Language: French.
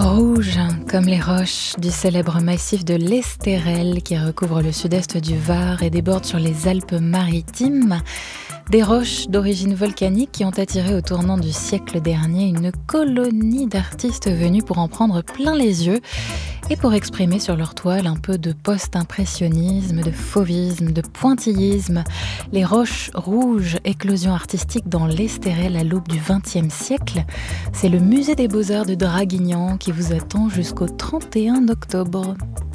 Rouge, comme les roches du célèbre massif de l'Estérel qui recouvre le sud-est du Var et déborde sur les Alpes-Maritimes. Des roches d'origine volcanique qui ont attiré au tournant du siècle dernier une colonie d'artistes venus pour en prendre plein les yeux et pour exprimer sur leur toile un peu de post-impressionnisme, de fauvisme, de pointillisme. Les roches rouges, éclosion artistique dans l'Estérel à l'aube du XXe siècle, c'est le musée des Beaux-Arts de Draguignan qui vous attend jusqu'au 31 octobre.